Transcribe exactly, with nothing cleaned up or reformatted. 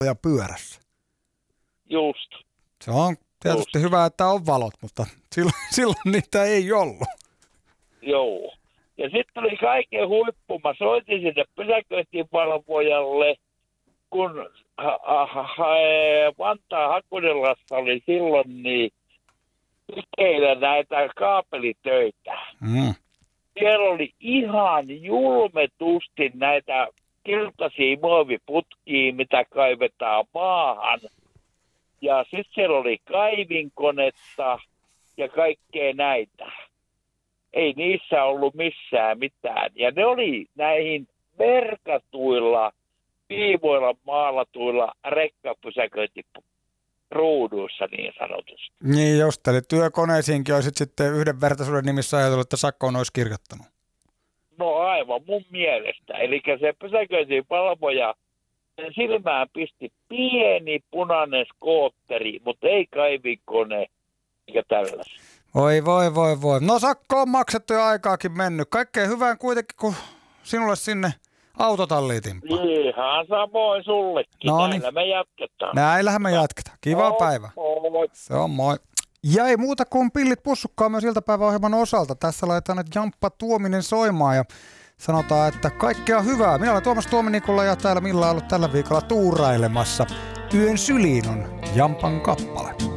ja pyörässä. Just. Se on tietysti Just. hyvä, että on valot, mutta silloin, silloin niitä ei ollut. Joo. Ja sitten oli kaiken huippu. Mä soitin sinne pysäköintivalvojalle, kun ha- ha- ha- Vantaa Hakudelassa oli silloin niin tekeillä näitä kaapelitöitä. Mm. Siellä oli ihan julmetusti näitä keltaisia muoviputkia, mitä kaivetaan maahan. Ja sitten siellä oli kaivinkonetta ja kaikkea näitä. Ei niissä ollut missään mitään. Ja ne oli näihin merkatuilla, viivoilla maalatuilla rekkapysäköintiruuduissa niin sanotusti. Niin just, eli työkoneisiinkin olisit sitten yhdenvertaisuuden nimissä ajatellut, että sakkoon olisi kirjoittanut. No aivan mun mielestä. Eli se pysäköintivalvoja, sen silmään pisti pieni punainen skootteri, mutta ei kaivinkone eikä tällaista. Voi voi voi voi. No sakko on maksettu ja aikaakin mennyt. Kaikkea hyvää kuitenkin, kun sinulle sinne autotalliin Timppa. Ihan samoin sullekin. No niin. Näillä me jatketaan. Näillähän me jatketaan. Kiva no, päivä. Moi. Se on moi. Ja ei muuta kuin pillit pussukkaan myös iltapäiväohjelman osalta. Tässä laitetaan nyt Jamppa Tuominen soimaan ja sanotaan, että kaikkea hyvää. Minä olen Tuomas Tuominikolla ja täällä Milla on ollut tällä viikolla tuurailemassa. Yön syliin on Jampan kappale.